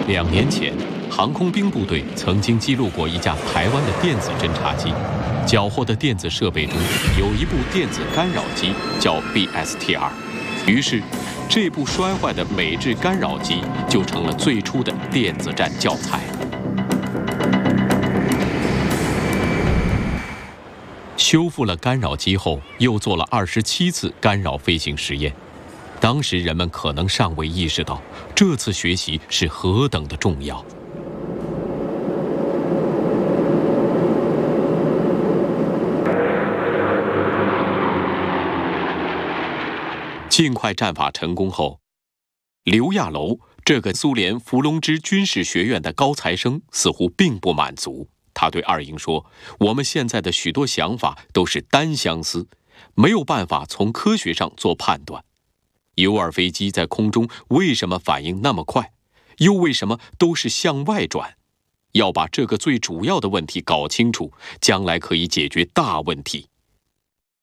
2年前，航空兵部队曾经击落过一架台湾的电子侦察机，缴获的电子设备中有一部电子干扰机，叫 BSTR。于是，这部摔坏的美制干扰机就成了最初的电子战教材。修复了干扰机后，又做了27次干扰飞行实验。当时人们可能尚未意识到，这次学习是何等的重要。尽快战法成功后，刘亚楼这个苏联伏龙芝军事学院的高材生似乎并不满足。他对二营说：“我们现在的许多想法都是单相思，没有办法从科学上做判断。U2飞机在空中为什么反应那么快？又为什么都是向外转？要把这个最主要的问题搞清楚，将来可以解决大问题。”